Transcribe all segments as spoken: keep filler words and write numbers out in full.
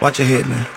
Watch your head, man.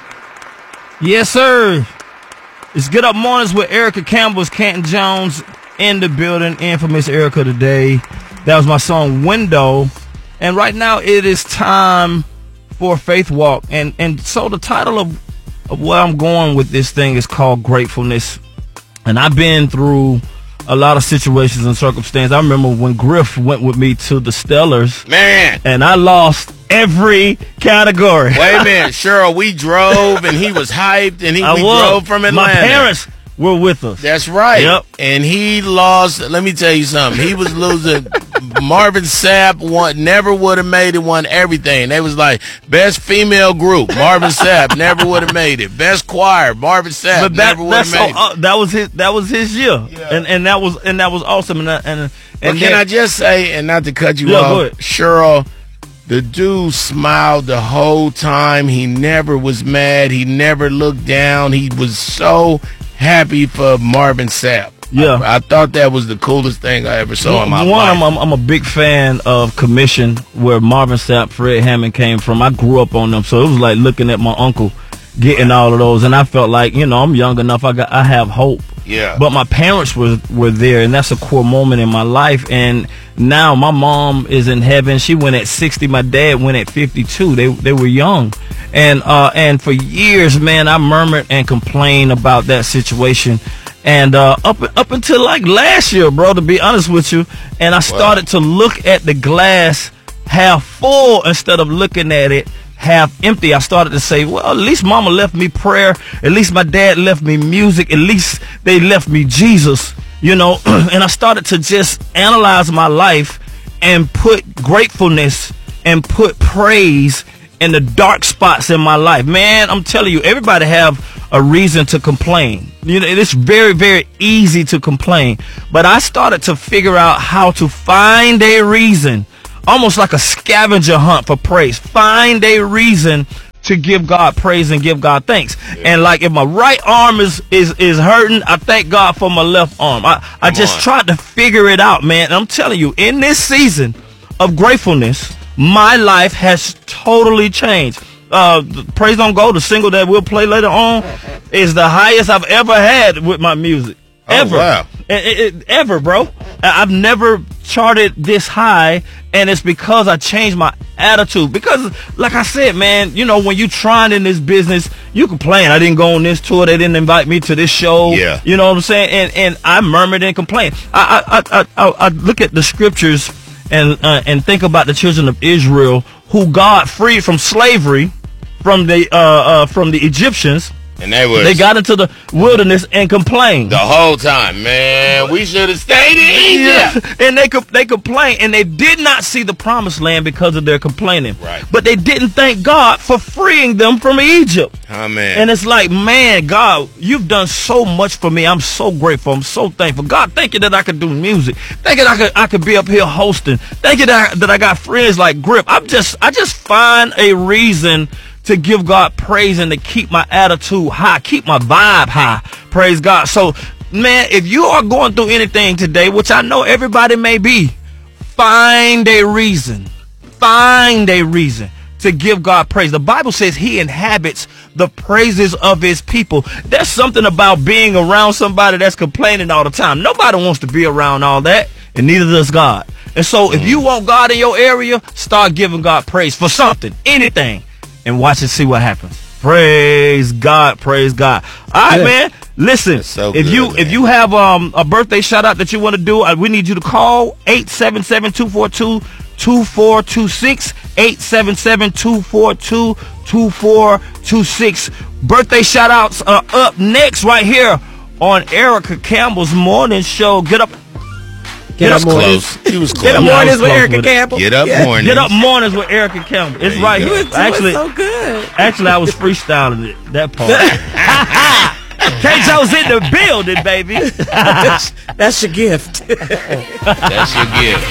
Yes, sir. It's Get Up Mornings with Erica Campbell's Canton Jones in the building. Infamous Erica today. That was my song Window. And right now it is time for Faith Walk. And and so the title of, of where I'm going with this thing is called Gratefulness. And I've been through a lot of situations and circumstances. I remember when Griff went with me to the Stellars. Man. And I lost every category. Wait a minute, Cheryl, we drove and he was hyped and he I we was. drove from Atlanta. My parents were with us. That's right. Yep. And he lost, let me tell you something. He was losing. Marvin Sapp won, never would have made it, won everything. They was like, best female group, Marvin Sapp, never would have made it. Best choir, Marvin Sapp, But that, never would have made so, it. uh, that was his that was his year. Yeah. And and that was and that was awesome. And and, and But can then, I just say, and not to cut you Yeah, go off, ahead. Cheryl, the dude smiled the whole time. He never was mad. He never looked down. He was so happy for Marvin Sapp. Yeah. I, I thought that was the coolest thing I ever saw in my One, life. I'm, I'm, I'm a big fan of Commission, where Marvin Sapp, Fred Hammond came from. I grew up on them, so it was like looking at my uncle getting all of those, and I felt like, you know, I'm young enough. I got, I have hope. Yeah. But my parents were were there, and that's a core moment in my life. And now my mom is in heaven. She went at sixty. My dad went at fifty-two. They they were young, and uh and for years, man, I murmured and complained about that situation. And uh, up up until like last year, bro, to be honest with you, and I started wow. to look at the glass half full instead of looking at it half empty. I started to say, well, at least mama left me prayer. At least my dad left me music. At least they left me Jesus, you know. And I started to just analyze my life and put gratefulness and put praise in the dark spots in my life. Man, I'm telling you, everybody have a reason to complain. You know, it's very, very easy to complain. But I started to figure out how to find a reason, almost like a scavenger hunt for praise. Find a reason to give God praise and give God thanks. Yeah. And like if my right arm is is is hurting, I thank God for my left arm. I, I just on. tried to figure it out, man. And I'm telling you, in this season of gratefulness, my life has totally changed. Uh, Praise Don't Go, the single that we'll play later on, is the highest I've ever had with my music. Ever. Oh, wow. It, it, ever, bro. I've never charted this high, and it's because I changed my attitude. Because, like I said, man, you know, when you trying in this business, you complain. I didn't go on this tour. They didn't invite me to this show. Yeah. You know what I'm saying? And and I murmured and complained. I I I I, I look at the scriptures and uh, and think about the children of Israel who God freed from slavery from the uh, uh from the Egyptians. And they was they got into the wilderness and complained the whole time. Man, we should have stayed in Egypt. And they they complained, and they did not see the promised land because of their complaining. Right. But they didn't thank God for freeing them from Egypt. Oh, man. And it's like, man, God, you've done so much for me. I'm so grateful. I'm so thankful. God, thank you that I could do music. Thank you that I could I could be up here hosting. Thank you that I, that I got friends like Grip. I'm just I just find a reason to give God praise and to keep my attitude high, keep my vibe high. Praise God. So, man, if you are going through anything today, which I know everybody may be, find a reason. Find a reason to give God praise. The Bible says he inhabits the praises of his people. There's something about being around somebody that's complaining all the time. Nobody wants to be around all that, and neither does God. And so if you want God in your area, start giving God praise for something, anything. And watch and see what happens. Praise God, praise God. All right, yeah. man. Listen, so if good, you man. if you have um a birthday shout out that you want to do, uh, we need you to call eight seven seven, two four two, two four two six, eight seven seven, two four two, two four two six. Birthday shout outs are up next right here on Erica Campbell's morning show. Get up. Get, Get up mornings. He was close. Get up Yeah, mornings with close Erica with Campbell. Get up Yeah. mornings. Get up mornings with Erica Campbell. It's There right you here. go. Actually, so good. actually, I was freestyling it. That part. K-Joe's in the building, baby. that's, that's your gift. That's your gift.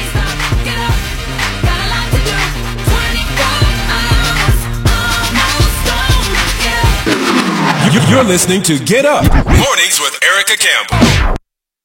You're listening to Get Up Mornings with Erica Campbell.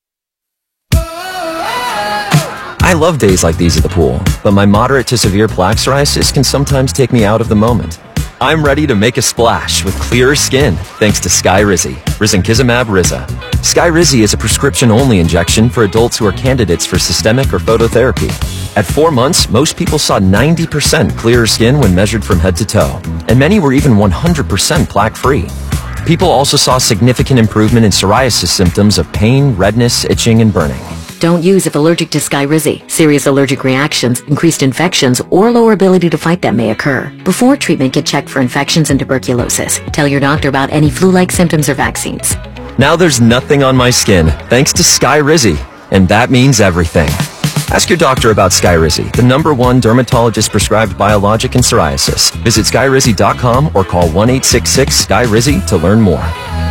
I love days like these at the pool, but my moderate to severe plaque psoriasis can sometimes take me out of the moment. I'm ready to make a splash with clearer skin thanks to Skyrizi, Risankizumab Riza. Skyrizi is a prescription-only injection for adults who are candidates for systemic or phototherapy. At four months, most people saw ninety percent clearer skin when measured from head to toe, and many were even one hundred percent plaque-free. People also saw significant improvement in psoriasis symptoms of pain, redness, itching, and burning. Don't use if allergic to Skyrizi. Serious allergic reactions, increased infections, or lower ability to fight them may occur. Before treatment, get checked for infections and tuberculosis. Tell your doctor about any flu-like symptoms or vaccines. Now there's nothing on my skin thanks to Skyrizi, and that means everything. Ask your doctor about Skyrizi, the number one dermatologist-prescribed biologic in psoriasis. Visit skyrizi dot com or call one eight six six Skyrizi to learn more.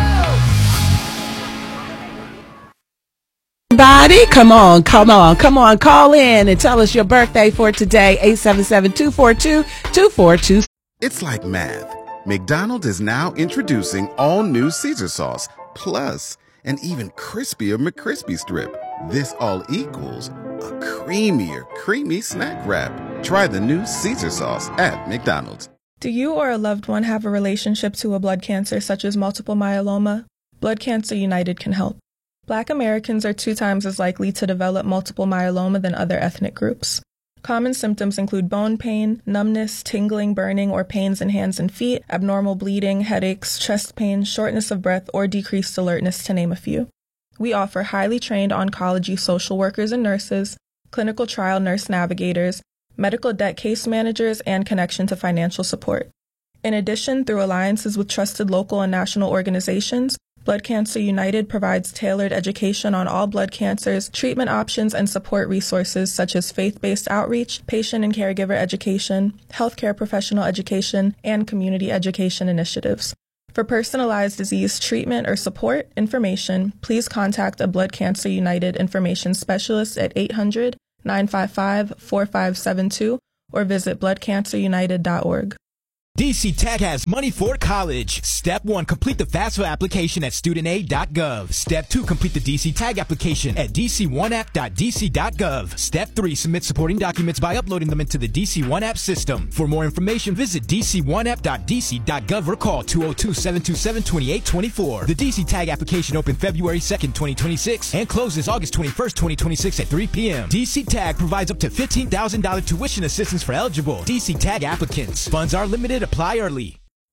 Everybody, come on, come on, come on, call in and tell us your birthday for today, eight seven seven, two four two, two four two. It's like math. McDonald's is now introducing all new Caesar sauce, plus an even crispier McCrispy strip. This all equals a creamier, creamy snack wrap. Try the new Caesar sauce at McDonald's. Do you or a loved one have a relationship to a blood cancer such as multiple myeloma? Blood Cancer United can help. Black Americans are two times as likely to develop multiple myeloma than other ethnic groups. Common symptoms include bone pain, numbness, tingling, burning, or pains in hands and feet, abnormal bleeding, headaches, chest pain, shortness of breath, or decreased alertness, to name a few. We offer highly trained oncology social workers and nurses, clinical trial nurse navigators, medical debt case managers, and connection to financial support. In addition, through alliances with trusted local and national organizations, Blood Cancer United provides tailored education on all blood cancers, treatment options, and support resources such as faith-based outreach, patient and caregiver education, healthcare professional education, and community education initiatives. For personalized disease treatment or support information, please contact a Blood Cancer United information specialist at eight hundred, nine five five, four five seven two or visit blood cancer united dot org. D C Tag has money for college. Step one, complete the FAFSA application at student aid dot gov. Step two, complete the D C Tag application at d c one app dot d c dot gov. Step three, submit supporting documents by uploading them into the D C one App system. For more information, visit d c one app dot d c dot gov or call two oh two, seven two seven, two eight two four. The D C Tag application opened February second, twenty twenty-six and closes August twenty-first, twenty twenty-six at three p.m. D C Tag provides up to fifteen thousand dollars tuition assistance for eligible D C Tag applicants. Funds are limited. Apply early.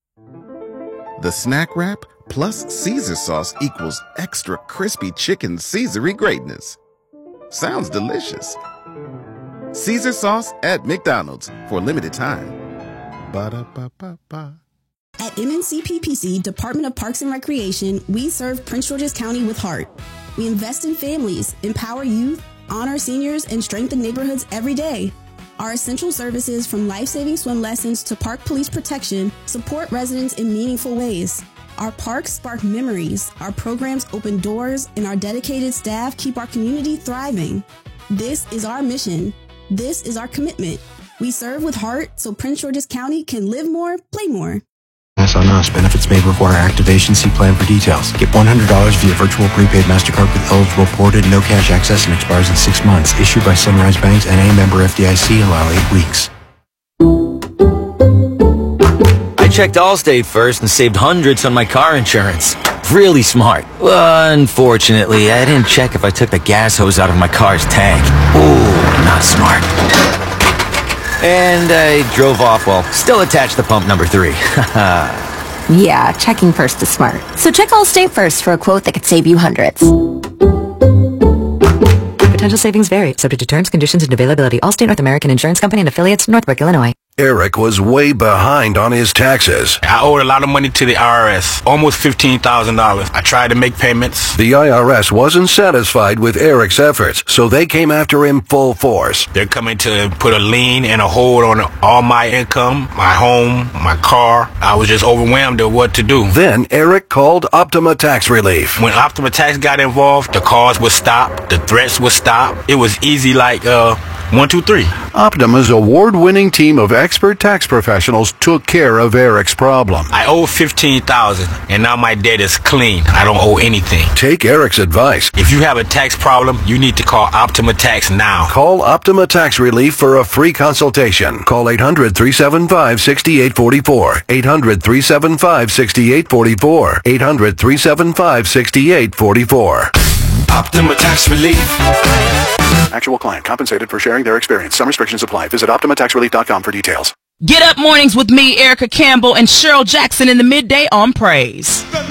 The snack wrap plus Caesar sauce equals extra crispy chicken Caesary greatness. Sounds delicious. Caesar sauce at McDonald's for a limited time. Ba-da-ba-ba-ba. At M N C P P C, Department of Parks and Recreation, we serve Prince George's County with heart. We invest in families, empower youth, honor seniors, and strengthen neighborhoods every day. Our essential services, from life-saving swim lessons to park police protection, support residents in meaningful ways. Our parks spark memories, our programs open doors, and our dedicated staff keep our community thriving. This is our mission. This is our commitment. We serve with heart so Prince George's County can live more, play more. S on us. Benefits may require activation. See plan for details. Get one hundred dollars via virtual prepaid MasterCard with eligible ported, no cash access, and expires in six months. Issued by Sunrise Banks, N A, member F D I C. Allow eight weeks. I checked Allstate first and saved hundreds on my car insurance. Really smart. Unfortunately, I didn't check if I took the gas hose out of my car's tank. Ooh, not smart. And I drove off while still attached to pump number three. Yeah, checking first is smart. So check Allstate first for a quote that could save you hundreds. Potential savings vary, subject to terms, conditions, and availability. Allstate North American Insurance Company and affiliates, Northbrook, Illinois. Eric was way behind on his taxes. I owed a lot of money to the I R S, almost fifteen thousand dollars. I tried to make payments. The I R S wasn't satisfied with Eric's efforts, so they came after him full force. They're coming to put a lien and a hold on all my income, my home, my car. I was just overwhelmed at what to do. Then Eric called Optima Tax Relief. When Optima Tax got involved, the calls would stop, the threats would stop. It was easy like, uh, one, two, three. Optima's award-winning team of expert tax professionals took care of Eric's problem. I owe fifteen thousand dollars, and now my debt is clean. I don't owe anything. Take Eric's advice. If you have a tax problem, you need to call Optima Tax now. Call Optima Tax Relief for a free consultation. Call eight hundred, three seven five, six eight four four. eight hundred, three seven five, six eight four four. eight hundred, three seven five, six eight four four. Optima Tax Relief. Actual client compensated for sharing their experience. Some restrictions apply. Visit Optima Tax Relief dot com for details. Get up mornings with me, Erica Campbell, and Cheryl Jackson in the midday on Praise.